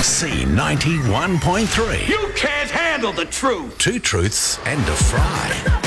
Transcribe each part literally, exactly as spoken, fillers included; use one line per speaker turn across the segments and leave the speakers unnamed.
C ninety-one point three.
You can't handle the truth.
Two truths and a fry.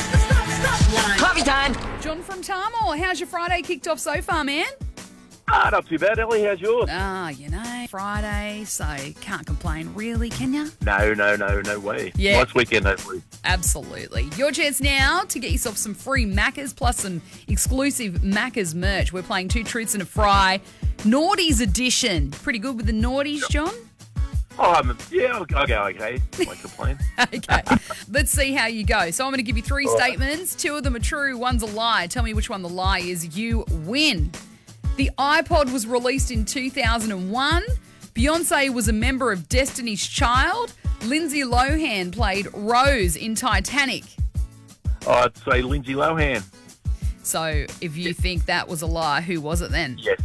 Coffee time.
John from Tarmore, how's your Friday kicked off so far, man?
Ah, not too bad, Ellie. How's yours?
Ah, you know, Friday, so can't complain really, can you?
No, no, no, no way.
Yeah.
Nice weekend, hopefully.
Absolutely. Your chance now to get yourself some free Maccas plus some exclusive Maccas merch. We're playing Two Truths and a Fry. Naughties edition. Pretty good with the naughties, John?
Oh, I'm, yeah, I'll, I'll go okay. Won't complain.
Okay. Let's see how you go. So I'm going to give you three
All right.
statements. Two of them are true, one's a lie. Tell me which one the lie is. You win. The iPod was released in two thousand one. Beyonce was a member of Destiny's Child. Lindsay Lohan played Rose in Titanic.
Oh, I'd say Lindsay Lohan.
So if you think that was a lie, who was it then?
Yes.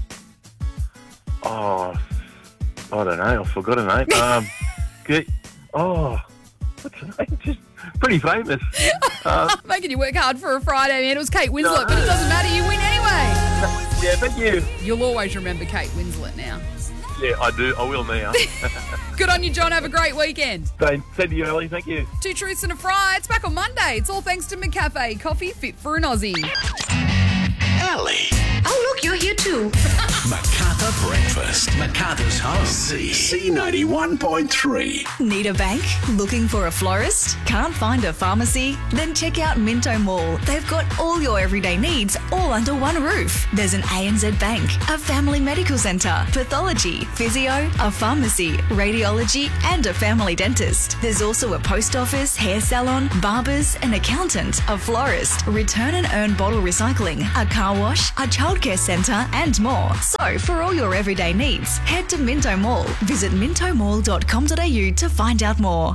Oh, I don't know. I forgot her name. Um, good. Oh, what's her name? Just pretty famous. Uh,
Making you work hard for a Friday, man. It was Kate Winslet, but it doesn't matter. You win anyway.
yeah, thank you.
You'll always remember Kate Winslet now.
Yeah, I do. I will now.
Good on you, John. Have a great weekend.
Same, same to you, Ellie. Thank you.
Two Truths and a Fry. It's back on Monday. It's all thanks to McCafe. Coffee fit for an Aussie.
Ellie.
Oh, look, you're here too.
MacArthur Breakfast. MacArthur's home. C. C ninety-one point three.
Need a bank? Looking for a florist? Can't find a pharmacy? Then check out Minto Mall. They've got all your everyday needs all under one roof. There's an A N Z Bank, a family medical centre, pathology, physio, a pharmacy, radiology and a family dentist. There's also a post office, hair salon, barbers, an accountant, a florist, return and earn bottle recycling, a car wash, a childcare centre and more. So for all your everyday needs, head to Minto Mall. Visit minto mall dot com dot a u to find out more.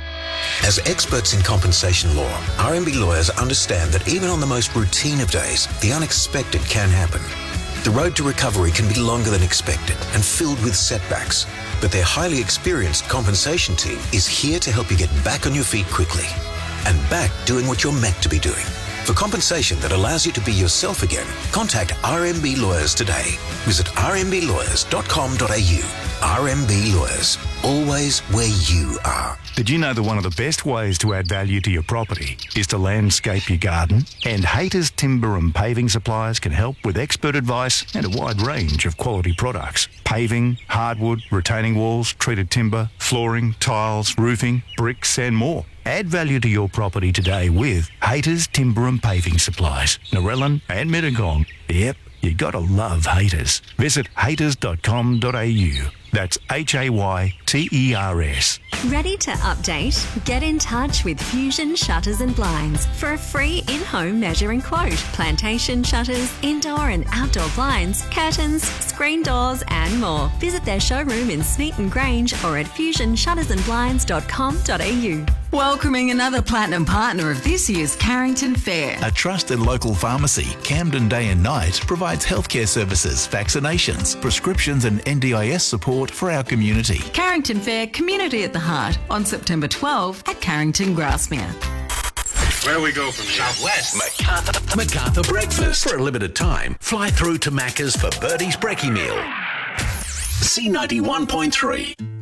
As experts in compensation law, R M B lawyers understand that even on the most routine of days, the unexpected can happen. The road to recovery can be longer than expected and filled with setbacks, but their highly experienced compensation team is here to help you get back on your feet quickly and back doing what you're meant to be doing. For compensation that allows you to be yourself again, contact R M B Lawyers today. Visit r m b lawyers dot com dot a u. R M B Lawyers, always where you are.
Did you know that one of the best ways to add value to your property is to landscape your garden? And Haters Timber and Paving Supplies can help with expert advice and a wide range of quality products. Paving, hardwood, retaining walls, treated timber, flooring, tiles, roofing, bricks and more. Add value to your property today with Haters Timber and Paving Supplies, Narellan and Mittagong. Yep, you gotta love Haters. Visit haters dot com dot a u. That's H A Y T E R S.
Ready to update? Get in touch with Fusion Shutters and Blinds for a free in-home measuring quote. Plantation shutters, indoor and outdoor blinds, curtains, screen doors and more. Visit their showroom in Smeaton Grange or at fusion shutters and blinds dot com dot a u.
Welcoming another platinum partner of this year's Carrington Fair.
A trusted local pharmacy, Camden Day and Night, provides healthcare services, vaccinations, prescriptions and N D I S support for our community.
Carrington Fair, Community at the Heart, on September twelfth at Carrington Grassmere.
Where we go from here? Southwest. MacArthur, MacArthur Breakfast. For a limited time, fly through to Macca's for Birdie's Brekkie Meal. C ninety-one point three.